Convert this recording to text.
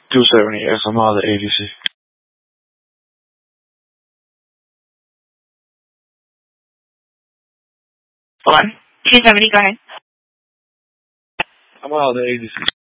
270, yes, I'm out of the agency. Hold on. 270, go ahead. I'm out of the agency.